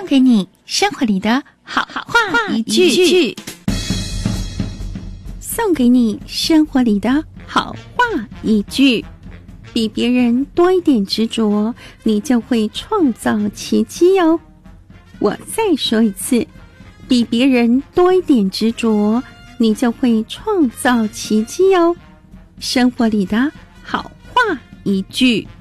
给你生活里的好话一句， 送给你生活里的好话一句。比别人多一点执着，你就会创造奇迹哦。我再说一次，比别人多一点执着，你就会创造奇迹哦。生活里的好话一句。